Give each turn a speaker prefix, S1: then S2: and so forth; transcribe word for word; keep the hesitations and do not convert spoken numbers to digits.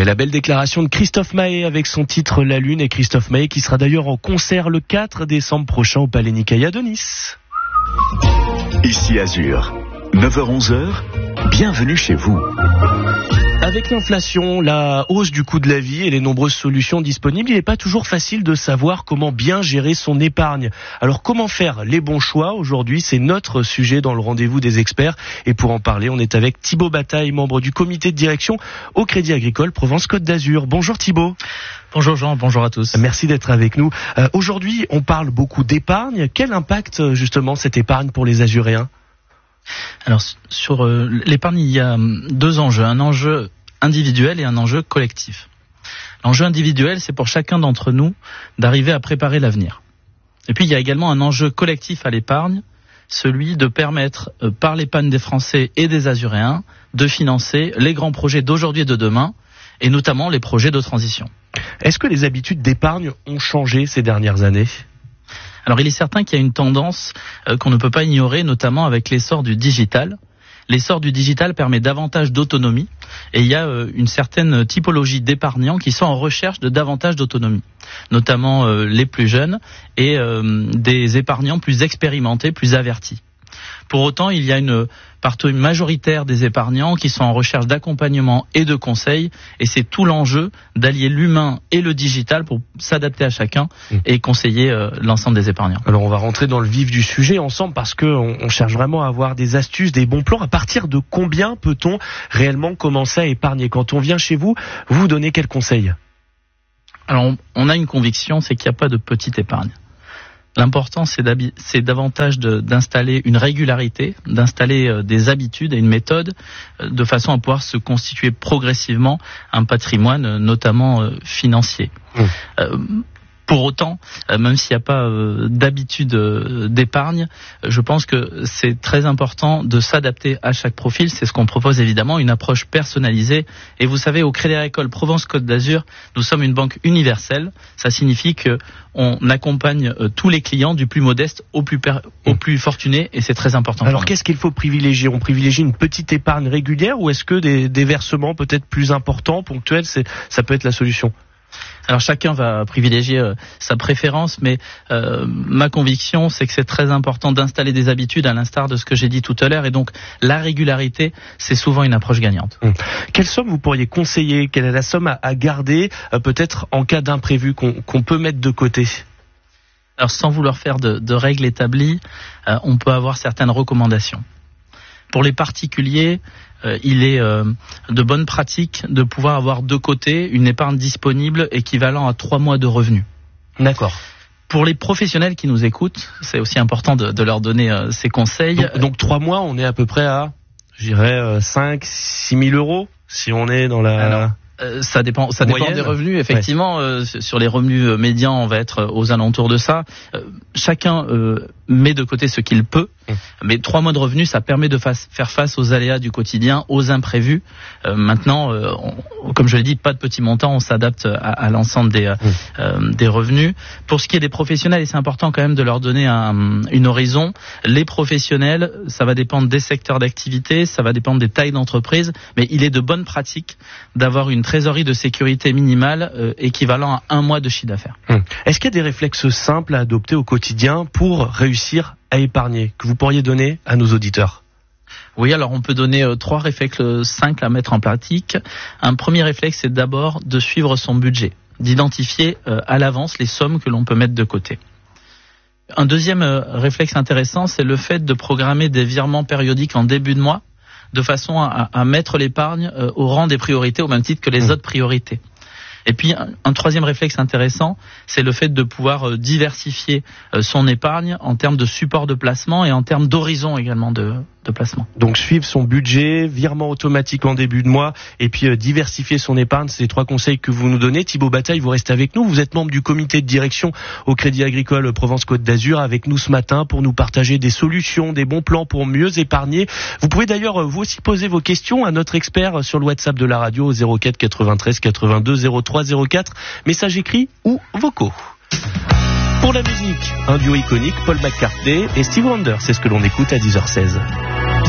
S1: Ouais, la belle déclaration de Christophe Maé avec son titre La Lune, et Christophe Maé qui sera d'ailleurs en concert le quatre décembre prochain au Palais Nicaïa de Nice.
S2: Ici Azur, neuf heures onze, bienvenue chez vous.
S1: Avec l'inflation, la hausse du coût de la vie et les nombreuses solutions disponibles, il n'est pas toujours facile de savoir comment bien gérer son épargne. Alors comment faire les bons choix? Aujourd'hui, c'est notre sujet dans le rendez-vous des experts. Et pour en parler, on est avec Thibaut Bataille, membre du comité de direction au Crédit Agricole Provence-Côte d'Azur. Bonjour Thibaut.
S3: Bonjour Jean, bonjour à tous.
S1: Merci d'être avec nous. Euh, aujourd'hui, on parle beaucoup d'épargne. Quel impact justement cette épargne pour les Azuréens?
S3: Alors sur euh, l'épargne, il y a deux enjeux, un enjeu individuel et un enjeu collectif. L'enjeu individuel, c'est pour chacun d'entre nous d'arriver à préparer l'avenir. Et puis il y a également un enjeu collectif à l'épargne, celui de permettre euh, par l'épargne des Français et des Azuréens de financer les grands projets d'aujourd'hui et de demain, et notamment les projets de transition.
S1: Est-ce que les habitudes d'épargne ont changé ces dernières années ?
S3: Alors il est certain qu'il y a une tendance euh, qu'on ne peut pas ignorer, notamment avec l'essor du digital. L'essor du digital permet davantage d'autonomie et il y a euh, une certaine typologie d'épargnants qui sont en recherche de davantage d'autonomie, notamment euh, les plus jeunes et euh, des épargnants plus expérimentés, plus avertis. Pour autant, il y a une partie majoritaire des épargnants qui sont en recherche d'accompagnement et de conseils, et c'est tout l'enjeu d'allier l'humain et le digital pour s'adapter à chacun et conseiller euh, l'ensemble des épargnants.
S1: Alors on va rentrer dans le vif du sujet ensemble parce que on, on cherche vraiment à avoir des astuces, des bons plans. À partir de combien peut-on réellement commencer à épargner? Quand on vient chez vous, vous donnez quels conseils?
S3: Alors on, on a une conviction, c'est qu'il n'y a pas de petite épargne. L'important, c'est, c'est davantage de, d'installer une régularité, d'installer euh, des habitudes et une méthode euh, de façon à pouvoir se constituer progressivement un patrimoine, euh, notamment euh, financier. Mmh. Euh, Pour autant, euh, même s'il n'y a pas euh, d'habitude euh, d'épargne, euh, je pense que c'est très important de s'adapter à chaque profil. C'est ce qu'on propose évidemment, une approche personnalisée. Et vous savez, au Crédit Agricole Provence-Côte d'Azur, nous sommes une banque universelle. Ça signifie que on accompagne euh, tous les clients du plus modeste au plus per- au plus fortuné, et c'est très important.
S1: Alors qu'est-ce qu'il faut privilégier? On privilégie une petite épargne régulière ou est-ce que des, des versements peut-être plus importants, ponctuels, c'est, ça peut être la solution?
S3: Alors chacun va privilégier euh, sa préférence, mais euh, ma conviction, c'est que c'est très important d'installer des habitudes à l'instar de ce que j'ai dit tout à l'heure, et donc la régularité, c'est souvent une approche gagnante.
S1: Hum. Quelle somme vous pourriez conseiller? Quelle est la somme à, à garder, euh, peut-être en cas d'imprévu, qu'on, qu'on peut mettre de côté?
S3: Alors sans vouloir faire de, de règles établies, euh, on peut avoir certaines recommandations. Pour les particuliers, euh, il est euh, de bonne pratique de pouvoir avoir de côté une épargne disponible équivalent à trois mois de revenus.
S1: D'accord.
S3: Pour les professionnels qui nous écoutent, c'est aussi important de, de leur donner euh, ces conseils.
S1: Donc, donc trois mois, on est à peu près à, je dirais, euh, cinq, six mille euros si on est dans la...
S3: Alors, Euh, ça dépend, ça dépend des revenus. Effectivement, ouais. euh, sur les revenus médians, on va être aux alentours de ça. Euh, chacun euh, met de côté ce qu'il peut, mmh. mais trois mois de revenus, ça permet de fa- faire face aux aléas du quotidien, aux imprévus. Euh, maintenant, euh, on, comme je l'ai dit, pas de petits montants, on s'adapte à, à l'ensemble des, mmh. euh, des revenus. Pour ce qui est des professionnels, et c'est important quand même de leur donner un, une horizon. Les professionnels, ça va dépendre des secteurs d'activité, ça va dépendre des tailles d'entreprise, mais il est de bonne pratique d'avoir une trésorerie de sécurité minimale euh, équivalent à un mois de chiffre d'affaires.
S1: Hum. Est-ce qu'il y a des réflexes simples à adopter au quotidien pour réussir à épargner, que vous pourriez donner à nos auditeurs?
S3: Oui, alors on peut donner euh, trois réflexes simples à mettre en pratique. Un premier réflexe, c'est d'abord de suivre son budget, d'identifier euh, à l'avance les sommes que l'on peut mettre de côté. Un deuxième euh, réflexe intéressant, c'est le fait de programmer des virements périodiques en début de mois, de façon à, à mettre l'épargne euh, au rang des priorités, au même titre que les mmh. autres priorités. Et puis, un, un troisième réflexe intéressant, c'est le fait de pouvoir euh, diversifier euh, son épargne en termes de support de placement et en termes d'horizon également de, de placement.
S1: Donc, suivre son budget, virement automatique en début de mois, et puis euh, diversifier son épargne, c'est les trois conseils que vous nous donnez. Thibaut Bataille, vous restez avec nous. Vous êtes membre du comité de direction au Crédit Agricole Provence-Côte d'Azur, avec nous ce matin pour nous partager des solutions, des bons plans pour mieux épargner. Vous pouvez d'ailleurs, vous aussi, poser vos questions à notre expert sur le WhatsApp de la radio au zéro quatre quatre-vingt-treize quatre-vingt-deux zéro trois zéro quatre, messages écrits ou vocaux. Pour la musique, un duo iconique, Paul McCartney et Stevie Wonder, c'est ce que l'on écoute à dix heures seize.